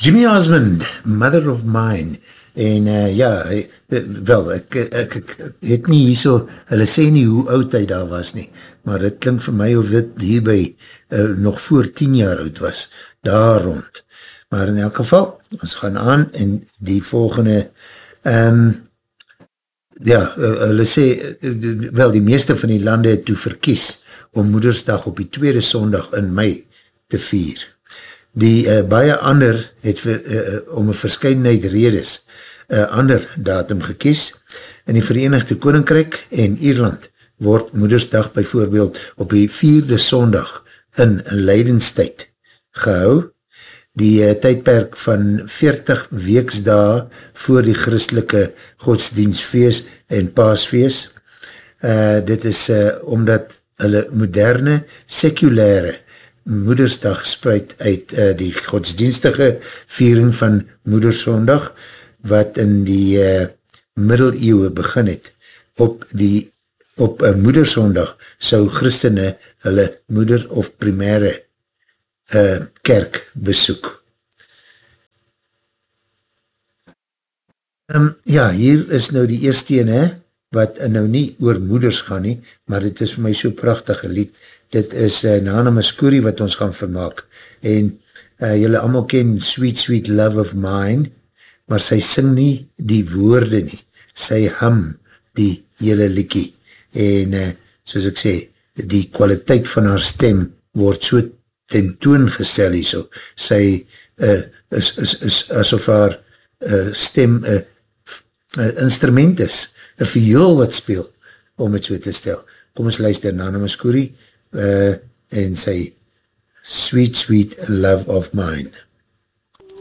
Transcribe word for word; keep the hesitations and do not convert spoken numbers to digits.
Jimmy Osmond, Mother of Mine, en uh, ja, hy, wel, ek, ek, ek, ek het nie hier so, hulle sê nie hoe oud hy daar was nie, maar het klink vir my of dit hierby uh, nog voor tien jaar oud was, daar rond. Maar in elk geval, ons gaan aan en die volgende, um, ja, hulle sê, wel, die meeste van die lande het toe verkies om Moedersdag op die tweede Sondag in mei te vier. Die uh, baie ander het vir, uh, om een verskeidenheid redes uh, ander datum gekies. In die Verenigde Koninkryk en Ierland word Moedersdag byvoorbeeld op die vierde Sondag in Leidenstyd gehou. Die uh, tydperk van veertig weeksdae voor die christelike godsdienstfeest en paasfeest. Uh, dit is uh, omdat hulle moderne, sekulare Moedersdag spruit uit uh, die godsdienstige viering van Moedersondag, wat in die uh, middeleeuwe begin het. Op die op uh, Moedersondag sou Christene hulle moeder of primaire uh, kerk besoek. Um, ja, hier is nou die eerste ene, wat nou nie oor moeders gaan nie, maar dit is vir my so prachtige lied. Dit is uh, Nana Muscuri wat ons gaan vermaak. En uh, julle allemaal ken Sweet Sweet Love of Mine, maar sy sing nie die woorde nie. Sy hum die hele liedjie. En uh, soos ek sê, die kwaliteit van haar stem word so tentoongestel hier so. Sy uh, is, is, is asof haar uh, stem een uh, uh, instrument is, een viool wat speel, om het so te stel. Kom ons luister, Nana Muscuri, Uh, en sy Sweet Sweet Love of Mine.